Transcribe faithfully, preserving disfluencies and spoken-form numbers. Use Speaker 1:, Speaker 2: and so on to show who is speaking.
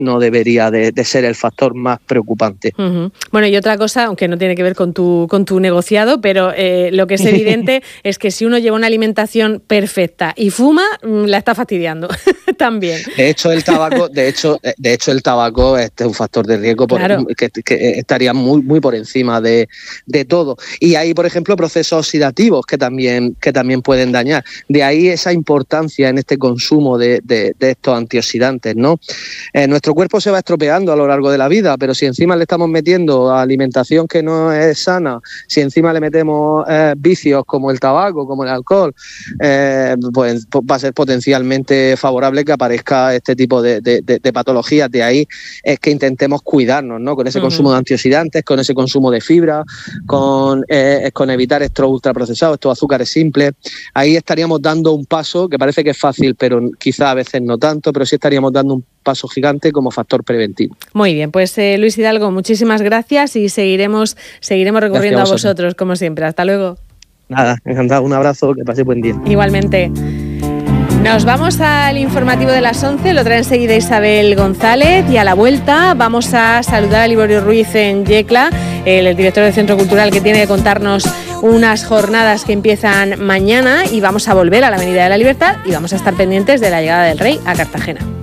Speaker 1: no debería de, de ser el factor más preocupante.
Speaker 2: Uh-huh. Bueno, y otra cosa, aunque no tiene que ver con tu, con tu negociado, pero eh, lo que es evidente es que si uno lleva una alimentación perfecta y fuma, la está fastidiando también.
Speaker 1: De hecho, el tabaco, de hecho, de hecho, el tabaco este es un factor de riesgo por,
Speaker 2: claro.
Speaker 1: que, que estaría muy, muy por encima de, de todo. Y hay, por ejemplo, procesos oxidativos que también, que también pueden dañar. De ahí esa importancia en este consumo de, de, de estos antioxidantes, ¿no? Eh, nuestro cuerpo se va estropeando a lo largo de la vida, pero si encima le estamos metiendo alimentación que no es sana, si encima le metemos eh, vicios como el tabaco, como el alcohol, eh, pues va a ser potencialmente favorable que aparezca este tipo de, de, de, de patologías. De ahí es que intentemos cuidarnos, ¿no? Con ese uh-huh. consumo de antioxidantes, con ese consumo de fibra, con, eh, con evitar estos ultraprocesados, estos azúcares simples. Ahí estaríamos dando un paso que parece que es fácil, pero quizá a veces no tanto, pero sí estaríamos dando un paso gigante como factor preventivo.
Speaker 2: Muy bien, pues eh, Luis Hidalgo, muchísimas gracias y seguiremos, seguiremos recurriendo a vosotros. a vosotros, como siempre. Hasta luego.
Speaker 1: Nada, encantado, un abrazo, que pase buen día.
Speaker 2: Igualmente. Nos vamos al informativo de las once, lo trae enseguida Isabel González y a la vuelta vamos a saludar a Liborio Ruiz en Yecla, el, el director del Centro Cultural, que tiene que contarnos unas jornadas que empiezan mañana, y vamos a volver a la Avenida de la Libertad y vamos a estar pendientes de la llegada del Rey a Cartagena.